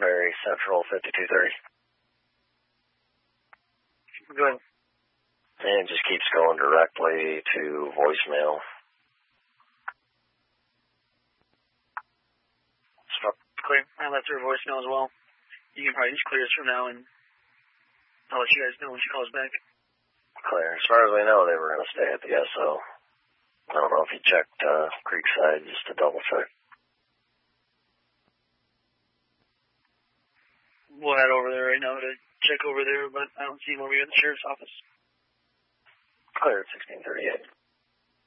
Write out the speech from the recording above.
Very Central 5230. Go ahead. And it just keeps going directly to voicemail. Clear. I left her a voicemail as well. You can probably just clear this from now, and I'll let you guys know when she calls back. Clear. As far as we know, they were going to stay at the SO. I don't know if you checked Creekside just to double check. We'll head over there right now to check over there, but I don't see him over here at the sheriff's office. Clear at 1638.